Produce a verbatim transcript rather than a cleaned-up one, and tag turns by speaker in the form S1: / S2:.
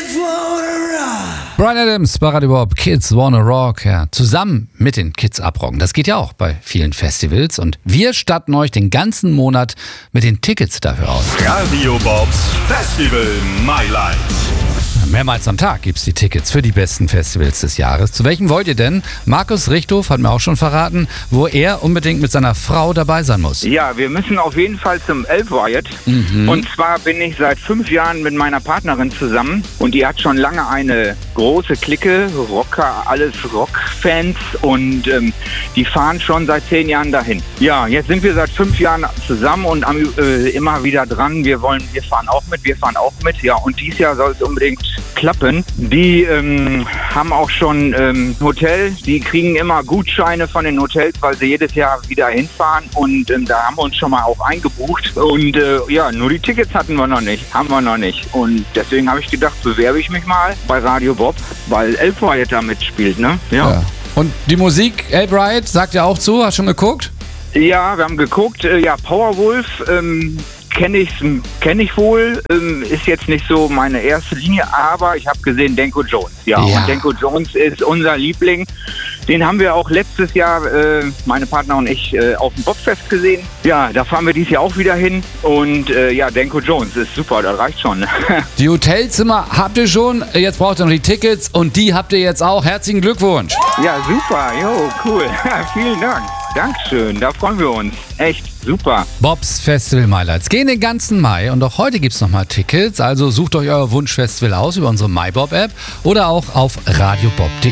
S1: Bryan Adams bei Radio Bob, Kids Wanna Rock, ja, zusammen mit den Kids abrocken. Das geht ja auch bei vielen Festivals und wir statten euch den ganzen Monat mit den Tickets dafür aus.
S2: Radio Bobs Festival Highlights.
S1: Mehrmals am Tag gibt's die Tickets für die besten Festivals des Jahres. Zu welchem wollt ihr denn? Markus Richthof hat mir auch schon verraten, wo er unbedingt mit seiner Frau dabei sein muss.
S3: Ja, wir müssen auf jeden Fall zum Elf Riot. Mhm. Und zwar bin ich seit fünf Jahren mit meiner Partnerin zusammen und die hat schon lange eine große Clique, Rocker, alles Rockfans und ähm, die fahren schon seit zehn Jahren dahin. Ja, jetzt sind wir seit fünf Jahren zusammen und am, äh, immer wieder dran. Wir wollen, wir fahren auch mit, wir fahren auch mit. Ja, und dieses Jahr soll es unbedingt klappen. Die ähm, haben auch schon ähm, Hotel, die kriegen immer Gutscheine von den Hotels, weil sie jedes Jahr wieder hinfahren und ähm, da haben wir uns schon mal auch eingebucht und äh, ja, nur die Tickets hatten wir noch nicht, haben wir noch nicht und deswegen habe ich gedacht, bewerbe ich mich mal bei Radio Bob, weil Elf Riot da mitspielt, ne? Ja.
S1: Ja. Und die Musik, Elf Riot, sagt ja auch zu, hast schon geguckt?
S3: Ja, wir haben geguckt, äh, ja, Powerwolf, ähm, kenne ich, kenn ich wohl, ähm, ist jetzt nicht so meine erste Linie, aber ich habe gesehen Danko Jones. Ja,
S1: Ja.
S3: und Danko Jones ist unser Liebling. Den haben wir auch letztes Jahr, äh, meine Partner und ich, äh, auf dem Bobfest gesehen. Ja, da fahren wir dieses Jahr auch wieder hin. Und äh, ja, Danko Jones ist super, das reicht schon.
S1: Die Hotelzimmer habt ihr schon, jetzt braucht ihr noch die Tickets und die habt ihr jetzt auch. Herzlichen Glückwunsch.
S3: Ja, super, jo, cool. Vielen Dank. Dankeschön, da freuen wir uns. Echt super.
S1: Bobs Festival Highlights gehen den ganzen Mai und auch heute gibt's nochmal Tickets. Also sucht euch euer Wunschfestival aus über unsere MyBob-App oder auch auf radiobob punkt de.